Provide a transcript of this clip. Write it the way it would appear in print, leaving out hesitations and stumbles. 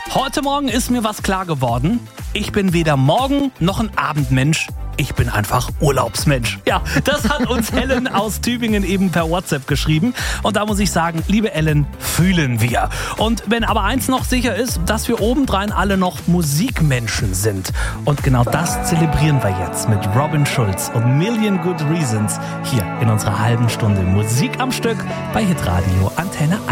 Heute Morgen ist mir was klar geworden. Ich bin weder Morgen- noch ein Abendmensch. Ich bin einfach Urlaubsmensch. Ja, das hat uns Ellen aus Tübingen eben per WhatsApp geschrieben. Und da muss ich sagen, liebe Ellen, fühlen wir. Und wenn aber eins noch sicher ist, dass wir obendrein alle noch Musikmenschen sind. Und genau das zelebrieren wir jetzt mit Robin Schulz und Million Good Reasons hier in unserer halben Stunde Musik am Stück bei Hitradio Antenne 1.